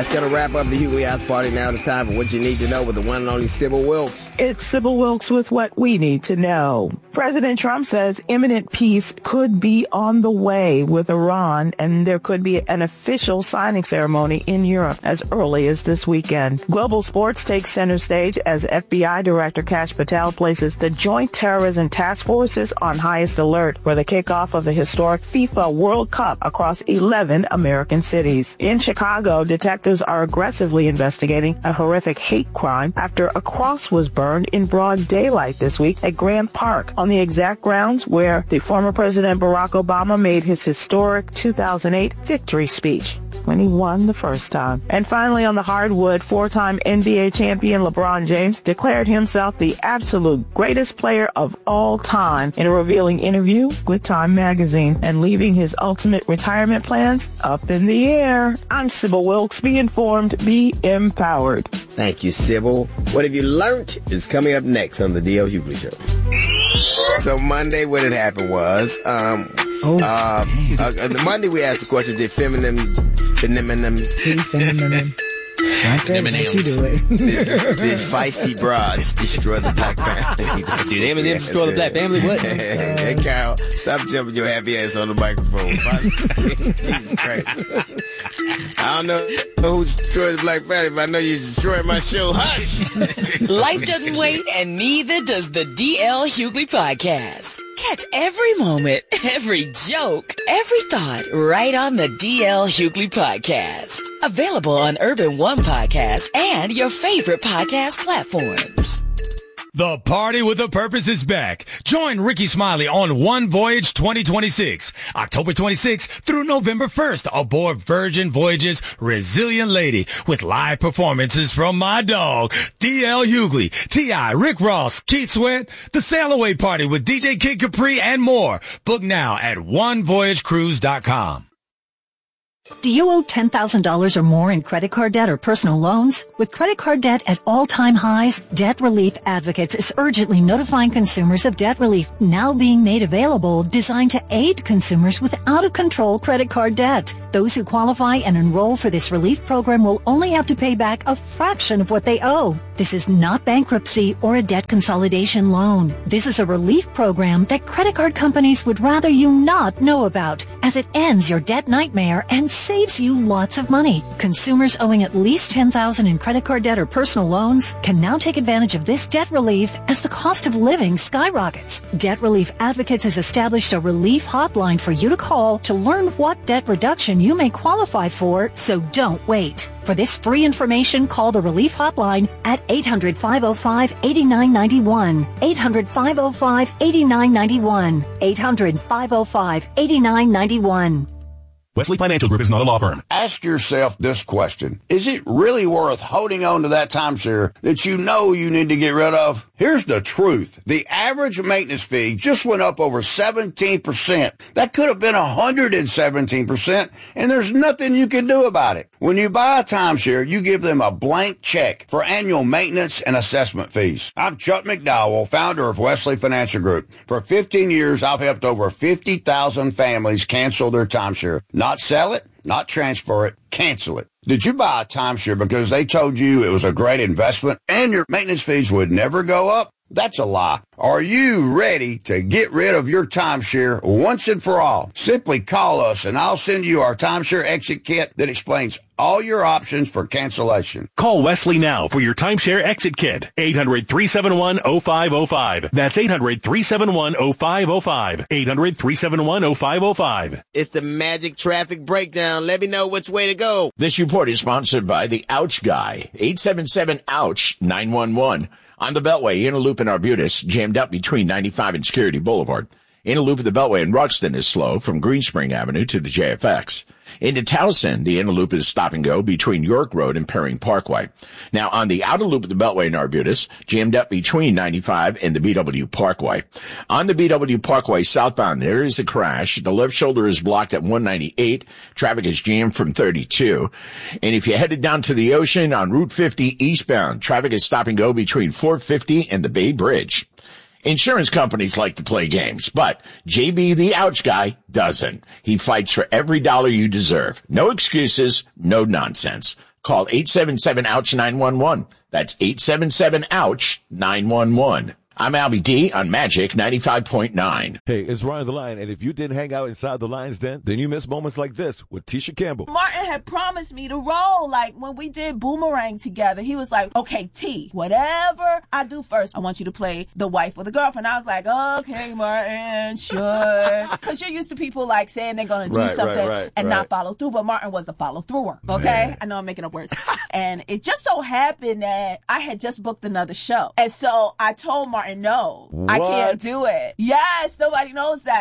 That's going to wrap up the Hughley House Party. Now it's time for What You Need to Know with the one and only Sybil Wilkes. It's Sybil Wilkes with what we need to know. President Trump says imminent peace could be on the way with Iran, and there could be an official signing ceremony in Europe as early as this weekend. Global sports takes center stage as FBI Director Kash Patel places the Joint Terrorism Task Forces on highest alert for the kickoff of the historic FIFA World Cup across 11 American cities. In Chicago, detectives are aggressively investigating a horrific hate crime after a cross was burned in broad daylight this week at Grant Park, on the exact grounds where the former President Barack Obama made his historic 2008 victory speech when he won the first time. And finally, on the hardwood, four-time NBA champion LeBron James declared himself the absolute greatest player of all time in a revealing interview with Time magazine, and leaving his ultimate retirement plans up in the air. I'm Sybil Wilkes. Be informed, be empowered. Thank you, Sybil. What Have You Learned is coming up next on the D.L. Hughley Show. So Monday, what had happened was, Monday we asked the question, did Did feisty broads destroy the black family? Did Eminem destroy the black family? What? Hey, Kyle, stop jumping your happy ass on the microphone. Jesus Christ. I don't know who destroyed the black family, but I know you destroyed my show. Hush! Life doesn't wait, and neither does the DL Hughley Podcast. Catch every moment, every joke, every thought right on the DL Hughley Podcast. Available on Urban One Podcast and your favorite podcast platforms. The Party with a Purpose is back. Join Ricky Smiley on One Voyage 2026, October 26th through November 1st aboard Virgin Voyage's Resilient Lady with live performances from my dog, D.L. Hughley, T.I., Rick Ross, Keith Sweat, The Sail Away Party with DJ Kid Capri, and more. Book now at OneVoyageCruise.com. Do you owe $10,000 or more in credit card debt or personal loans? With credit card debt at all-time highs, Debt Relief Advocates is urgently notifying consumers of debt relief now being made available, designed to aid consumers with out-of-control credit card debt. Those who qualify and enroll for this relief program will only have to pay back a fraction of what they owe. This is not bankruptcy or a debt consolidation loan. This is a relief program that credit card companies would rather you not know about, as it ends your debt nightmare and saves you lots of money. Consumers owing at least $10,000 in credit card debt or personal loans can now take advantage of this debt relief as the cost of living skyrockets. Debt Relief Advocates has established a relief hotline for you to call to learn what debt reduction you may qualify for, so don't wait. For this free information, call the Relief Hotline at 800-505-8991. 800-505-8991. 800-505-8991. Wesley Financial Group is not a law firm. Ask yourself this question. Is it really worth holding on to that timeshare that you know you need to get rid of? Here's the truth. The average maintenance fee just went up over 17%. That could have been 117%, and there's nothing you can do about it. When you buy a timeshare, you give them a blank check for annual maintenance and assessment fees. I'm Chuck McDowell, founder of Wesley Financial Group. For 15 years, I've helped over 50,000 families cancel their timeshare. Not sell it, not transfer it, cancel it. Did you buy a timeshare because they told you it was a great investment and your maintenance fees would never go up? That's a lie. Are you ready to get rid of your timeshare once and for all? Simply call us and I'll send you our timeshare exit kit that explains all your options for cancellation. Call Wesley now for your timeshare exit kit. 800-371-0505. That's 800-371-0505. 800-371-0505. It's the magic traffic breakdown. Let me know which way to go. This report is sponsored by the Ouch Guy. 877-OUCH-911. On the Beltway, Inner Loop and Arbutus, jammed up between 95 and Security Boulevard. Inner Loop of the Beltway in Ruxton is slow from Greenspring Avenue to the JFX. Into Towson, the Inner Loop is stop and go between York Road and Perring Parkway. Now, on the Outer Loop of the Beltway in Arbutus, jammed up between 95 and the BW Parkway. On the BW Parkway southbound, there is a crash. The left shoulder is blocked at 198. Traffic is jammed from 32. And if you're headed down to the ocean on Route 50 eastbound, traffic is stop and go between 450 and the Bay Bridge. Insurance companies like to play games, but JB the Ouch Guy doesn't. He fights for every dollar you deserve. No excuses, no nonsense. Call 877-OUCH-911. That's 877-OUCH-911. I'm Albie D on Magic 95.9. Hey, it's Ryan the Lion, and if you didn't hang out inside the Lion's Den, then you missed moments like this with Tisha Campbell. Martin had promised me to roll, like when we did Boomerang together. He was like, okay, T, whatever I do first, I want you to play the wife or the girlfriend. I was like, okay, Martin, sure. Because you're used to people like saying they're going to do something and not follow through, but Martin was a follow-througher, okay? Man. I know I'm making up words. And it just so happened that I had just booked another show. And so I told Martin, no, I can't do it. Yes, nobody knows that.